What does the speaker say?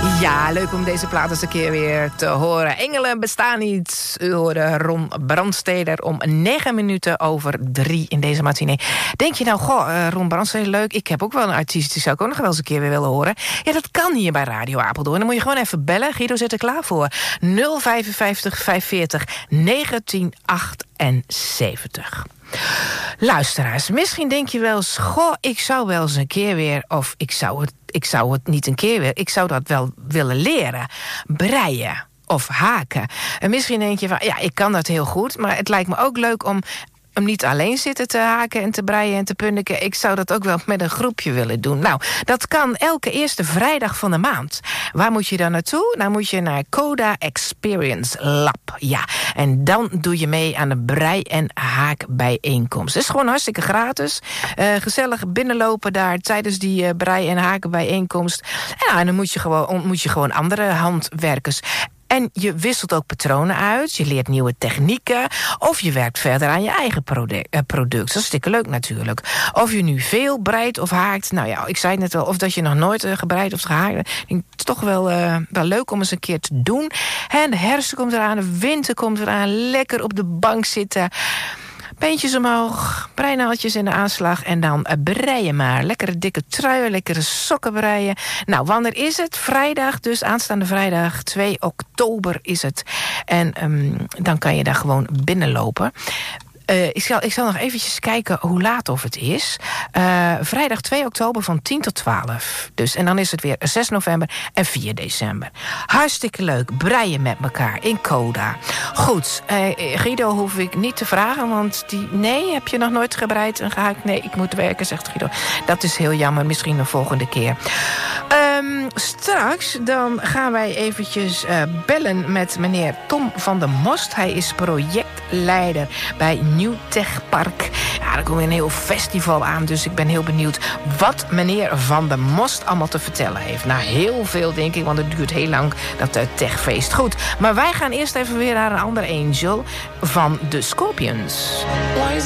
Ja, leuk om deze plaat eens een keer weer te horen. Engelen bestaan niet. U hoorde Ron Brandsteder om 3:09 in deze matinee. Denk je nou, Ron Brandsteder, leuk. Ik heb ook wel een artiest, die zou ik ook nog wel eens een keer weer willen horen. Ja, dat kan hier bij Radio Apeldoorn. Dan moet je gewoon even bellen. Guido zit er klaar voor. 055 540 1978. Luisteraars, misschien denk je wel eens, ik zou wel eens een keer weer, of ik zou het niet een keer weer, ik zou dat wel willen leren. Breien of haken. En misschien denk je van, ja, ik kan dat heel goed, maar het lijkt me ook leuk om niet alleen zitten te haken en te breien en te punniken. Ik zou dat ook wel met een groepje willen doen. Nou, dat kan elke eerste vrijdag van de maand. Waar moet je dan naartoe? Nou moet je naar Coda Experience Lab. Ja, en dan doe je mee aan de brei- en haakbijeenkomst. Het is gewoon hartstikke gratis. Gezellig binnenlopen daar tijdens die brei- en hakenbijeenkomst. En dan ontmoet je gewoon andere handwerkers. En je wisselt ook patronen uit, je leert nieuwe technieken, of je werkt verder aan je eigen product. Dat is hartstikke leuk natuurlijk. Of je nu veel breidt of haakt, nou ja, ik zei het net al, of dat je nog nooit gebreid of gehaakt. Ik denk, het is toch wel leuk om eens een keer te doen. En de herfst komt eraan, de winter komt eraan, lekker op de bank zitten. Beentjes omhoog, breinaaltjes in de aanslag en dan breien maar. Lekkere dikke truien, lekkere sokken breien. Nou, wanneer is het? Vrijdag, dus aanstaande vrijdag, 2 oktober is het. En dan kan je daar gewoon binnenlopen. Ik zal nog eventjes kijken hoe laat of het is. Vrijdag 2 oktober van 10 tot 12. Dus, en dan is het weer 6 november en 4 december. Hartstikke leuk. Breien met elkaar in Coda. Goed, Guido hoef ik niet te vragen, want nee, heb je nog nooit gebreid en gehaakt? Nee, ik moet werken, zegt Guido. Dat is heel jammer, misschien een volgende keer. Straks dan gaan wij eventjes bellen met meneer Tom van der Most. Hij is projectleider bij Nieuw Tech Park. Ja, er komt een heel festival aan, dus ik ben heel benieuwd wat meneer Van der Most allemaal te vertellen heeft. Nou, heel veel denk ik, want het duurt heel lang, dat techfeest. Goed, maar wij gaan eerst even weer naar een andere angel van de Scorpions.